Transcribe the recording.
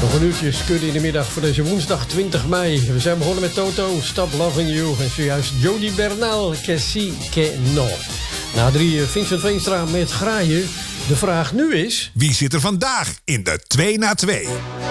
Nog een uurtje skudden in de middag voor deze woensdag 20 mei. We zijn begonnen met Toto, Stop Loving You. En zojuist Jody Bernal, Que Si, Que No. Na 3 Vincent Veenstra met Graaien. De vraag nu is... Wie zit er vandaag in de 2 na 2?